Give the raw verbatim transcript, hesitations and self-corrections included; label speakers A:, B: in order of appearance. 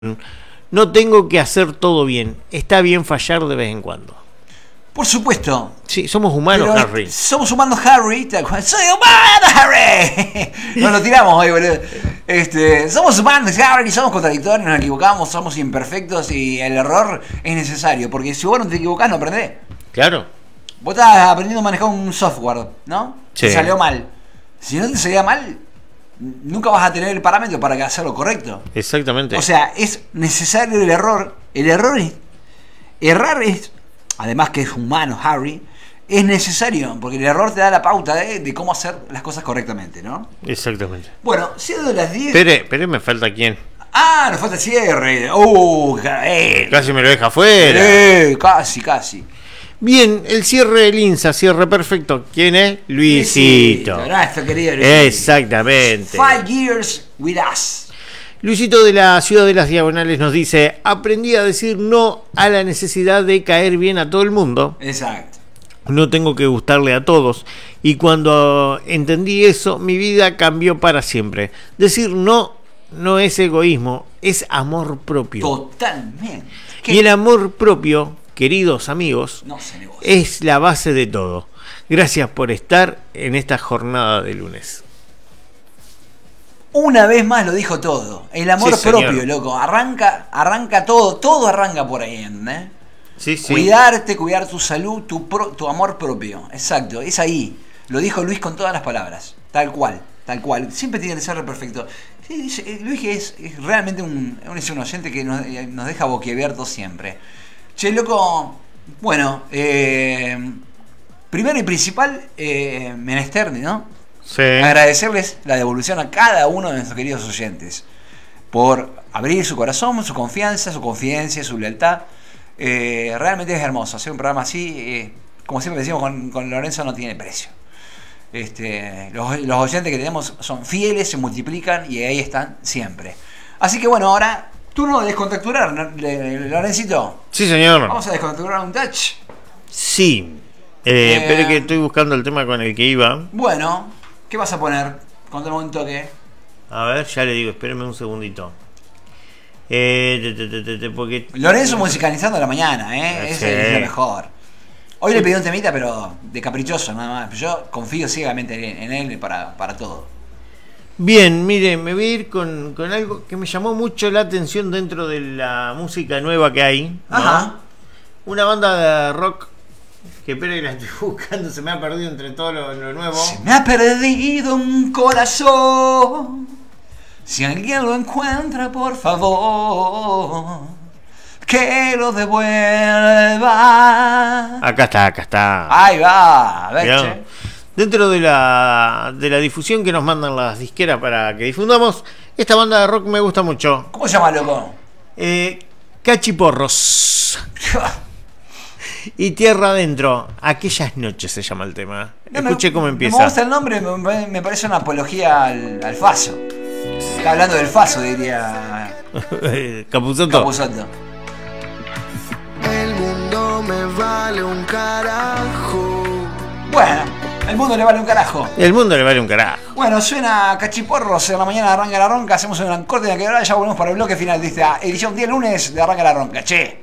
A: No tengo que hacer todo bien. Está bien fallar de vez en cuando.
B: Por supuesto.
A: Sí, somos humanos,
B: Pero
A: Harry.
B: Somos humanos, Harry. ¡Soy humano, Harry! Nos lo tiramos hoy, boludo. Este, somos humanos, Harry. Somos contradictorios, nos equivocamos, somos imperfectos y el error es necesario. Porque si vos no te equivocás, no aprendés.
A: Claro.
B: Vos estás aprendiendo a manejar un software, ¿no?
A: Sí.
B: Te salió mal. Si no te salía mal, nunca vas a tener el parámetro para hacerlo correcto.
A: Exactamente.
B: O sea, es necesario el error. El error es... Errar es... Además que es humano, Harry. Es necesario, porque el error te da la pauta de, de cómo hacer las cosas correctamente, ¿no?
A: Exactamente.
B: Bueno, siendo las diez...
A: Espere, espere, me falta quién.
B: Ah, nos falta el cierre. Uh, eh,
A: Casi me lo deja afuera.
B: Eh, casi, casi.
A: Bien, el cierre del INSA, cierre perfecto. ¿Quién es? Luisito.
B: Luisito, nuestro querido Luisito.
A: Exactamente.
B: Five years with us.
A: Luisito de la Ciudad de las Diagonales nos dice: aprendí a decir no a la necesidad de caer bien a todo el mundo.
B: Exacto.
A: No tengo que gustarle a todos. Y cuando entendí eso, mi vida cambió para siempre. Decir no no es egoísmo, es amor propio.
B: Totalmente.
A: Y el amor propio, queridos amigos,
B: no se negocia.
A: Es la base de todo. Gracias por estar en esta jornada de lunes.
B: Una vez más lo dijo todo. El amor
A: sí,
B: propio,
A: señor.
B: loco. Arranca, arranca todo. Todo arranca por ahí, ¿eh?
A: Sí, sí.
B: Cuidarte, cuidar tu salud, tu, pro, tu amor propio. Exacto, es ahí. Lo dijo Luis con todas las palabras. Tal cual, tal cual. Siempre tiene que ser perfecto. Sí, Luis es, es realmente un, es un oyente que nos, nos deja boquiabiertos siempre. Che, loco. Bueno, eh, primero y principal, eh, menester, ¿no?
A: Sí.
B: Agradecerles la devolución a cada uno de nuestros queridos oyentes por abrir su corazón, su confianza, su confidencia, su lealtad. Eh, realmente es hermoso hacer un programa así. Eh, como siempre decimos con, con Lorenzo, no tiene precio. Este, los, los oyentes que tenemos son fieles, se multiplican y ahí están siempre. Así que bueno, ahora turno de descontracturar, Lorencito.
A: Sí, señor.
B: Vamos a descontracturar un touch.
A: Sí. Eh, eh, espere que estoy buscando el tema con el que iba.
B: Bueno. ¿Qué vas a poner? Contame un toque.
A: A ver, ya le digo, espéreme un segundito. Eh, te, te, te, te, porque...
B: Lorenzo musicalizando a la mañana, ¿eh?
A: Sí.
B: Ese es lo mejor. Hoy le pedí un temita, pero de caprichoso nada más. Yo confío ciegamente en él para, para todo.
A: Bien, mire, me voy a ir con, con algo que me llamó mucho la atención dentro de la música nueva que hay, ¿no?
B: Ajá.
A: Una banda de rock que espero que la estoy buscando, se me ha perdido entre todo lo, lo nuevo.
B: Se me ha perdido un corazón. Si alguien lo encuentra, por favor, que lo devuelva.
A: Acá está, acá está.
B: Ahí va, a ver, che.
A: Dentro de la, de la difusión que nos mandan las disqueras para que difundamos, esta banda de rock me gusta mucho.
B: ¿Cómo se llama, loco?
A: Eh, Cachiporros. Y Tierra Adentro, aquellas noches se llama el tema.
B: No,
A: Escuche
B: me,
A: cómo empieza.
B: Me gusta el nombre, me, me parece una apología al, al Faso. Está hablando del Faso, diría
A: Capuzotto.
B: Capuzotto.
C: El mundo me vale un carajo.
B: Bueno, el mundo le vale un carajo.
A: El mundo le vale un carajo.
B: Bueno, suena Cachiporros, en la mañana arranca la ronca, hacemos un corte de la quebrada, ya volvemos para el bloque final de esta edición diez lunes de Arranca la Ronca. Che.